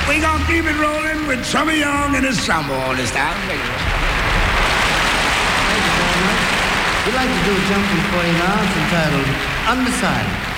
We gonna keep it rolling with Summer Young and his samba all this time. Thank you very much. We'd like to do a jumping for you now. It's entitled Undecided.